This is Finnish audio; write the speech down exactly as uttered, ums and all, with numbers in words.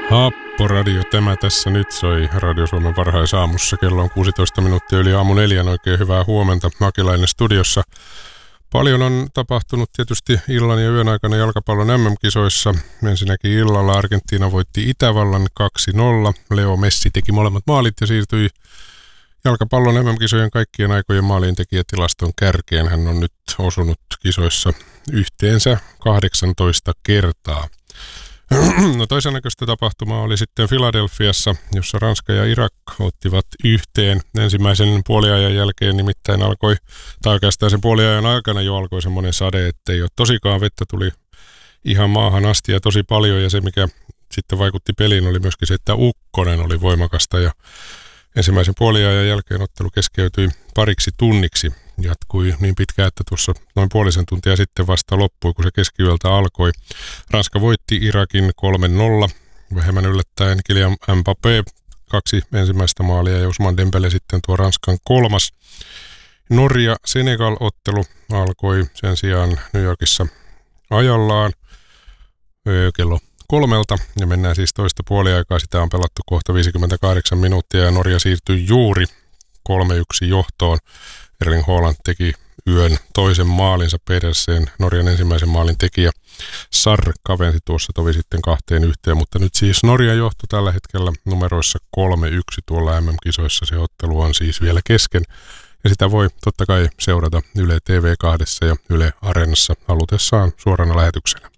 Happoradio, tämä tässä nyt soi Radio Suomen varhaisaamussa. Kello on kuusitoista minuuttia yli aamu neljän. Oikein hyvää huomenta. Makilainen studiossa. Paljon on tapahtunut tietysti illan ja yön aikana jalkapallon äm äm-kisoissa. Ensinnäkin illalla Argentiina voitti Itävallan kaksi nolla. Leo Messi teki molemmat maalit ja siirtyi jalkapallon äm äm-kisojen kaikkien aikojen maalintekijätilaston kärkeen. Hän on nyt osunut kisoissa yhteensä kahdeksantoista kertaa. No toisen näköistä tapahtumaa oli sitten Filadelfiassa, jossa Ranska ja Irak ottivat yhteen. Ensimmäisen puoliajan jälkeen nimittäin alkoi, tai oikeastaan sen puoliajan aikana jo alkoi semmoinen sade, että ei ole tosikaan vettä, tuli ihan maahan asti ja tosi paljon. Ja se, mikä sitten vaikutti peliin, oli myöskin se, että ukkonen oli voimakasta. Ja ensimmäisen puoliajan jälkeen ottelu keskeytyi pariksi tunniksi. Jatkui niin pitkään, että tuossa noin puolisen tuntia sitten vasta loppui, kun se keskiyöltä alkoi. Ranska voitti Irakin kolme nolla. Vähemmän yllättäen Kylian Mbappé kaksi ensimmäistä maalia ja Ousmane Dembele sitten tuo Ranskan kolmas. Norja-Senegal-ottelu alkoi sen sijaan New Yorkissa ajallaan kello kolmelta. Ja mennään siis toista puoliaikaa. Sitä on pelattu kohta viisikymmentäkahdeksan minuuttia ja Norja siirtyi juuri kolme yksi johtoon. Erling Haaland teki yön toisen maalinsa Pedersen, Norjan ensimmäisen maalin tekijä. Sarr kavensi tuossa tovi sitten kahteen yhteen, mutta nyt siis Norja johto tällä hetkellä numeroissa kolme yksi tuolla äm äm-kisoissa. Se ottelu on siis vielä kesken ja sitä voi totta kai seurata Yle T V kaksi ja Yle Areenassa halutessaan suorana lähetyksenä.